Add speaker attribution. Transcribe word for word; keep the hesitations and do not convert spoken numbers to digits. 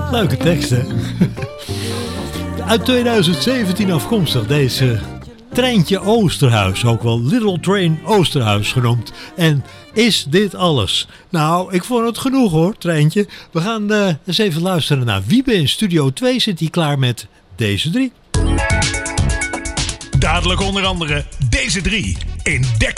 Speaker 1: Leuke tekst, hè? Uit tweeduizend zeventien afkomstig deze Treintje Oosterhuis, ook wel Little Train Oosterhuis genoemd. En is dit alles? Nou, ik vond het genoeg hoor, Treintje. We gaan uh, eens even luisteren naar Wiebe in Studio twee. Zit hij klaar met deze drie?
Speaker 2: Dadelijk onder andere deze drie in Dek